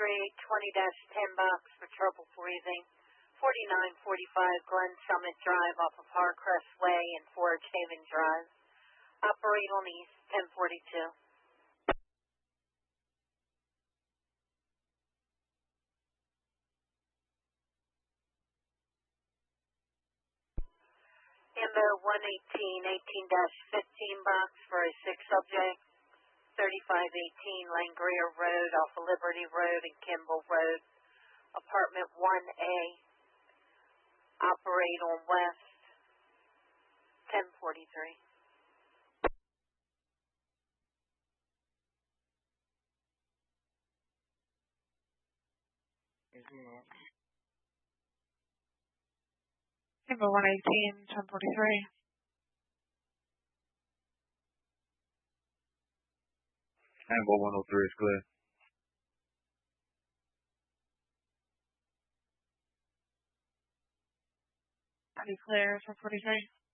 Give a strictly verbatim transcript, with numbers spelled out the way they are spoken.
three, twenty dash ten box for trouble freezing. forty-nine forty-five Glen Summit Drive off of Harcrest Way and Forge Haven Drive. Operate on East ten forty-two. Ambo one eighteen, eighteen dash fifteen box for a six subject. thirty-five eighteen Langrier Road off of Liberty Road and Kimball Road. Apartment one A. Operate on West ten forty-three. Ambo one eighteen, ten forty-three. Ambo one oh three is clear. Pretty clear, ten forty-three.